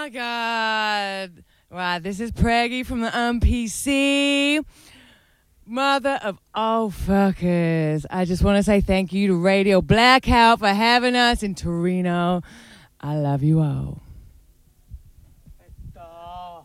my God. Wow, this is Preggy from the MPC. Mother of all fuckers. I just want to say thank you to Radio Blackout for having us in Torino. I love you all.